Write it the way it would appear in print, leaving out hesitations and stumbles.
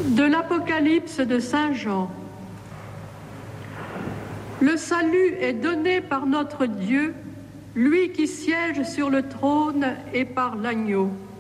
De l'Apocalypse de Saint Jean. Le salut est donné par notre Dieu, lui qui siège sur le trône et par l'agneau.